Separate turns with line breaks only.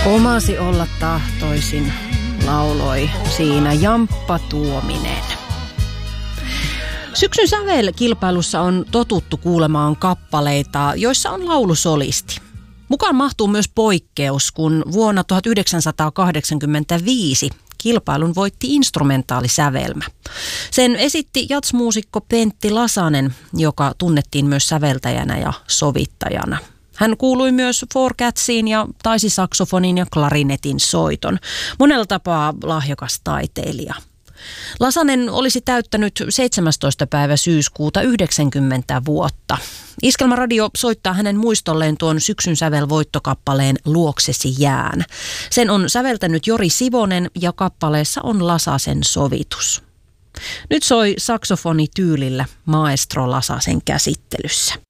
Omasi olla tahtoisin, lauloi siinä Jamppa Tuominen. Syksyn sävelkilpailussa on totuttu kuulemaan kappaleita, joissa on laulusolisti. Mukaan mahtuu myös poikkeus, kun vuonna 1985 kilpailun voitti instrumentaalisävelmä. Sen esitti jazzmuusikko Pentti Lasanen, joka tunnettiin myös säveltäjänä ja sovittajana. Hän kuului myös Four Catsiin ja taisi saksofonin ja klarinetin soiton. Monella tapaa lahjakas taiteilija. Lasanen olisi täyttänyt 17. päivä syyskuuta 90 vuotta. Iskelmäradio soittaa hänen muistolleen tuon syksyn sävelvoittokappaleen Luoksesi jään. Sen on säveltänyt Jori Sivonen ja kappaleessa on Lasasen sovitus. Nyt soi saksofoni tyylillä maestro Lasasen käsittelyssä.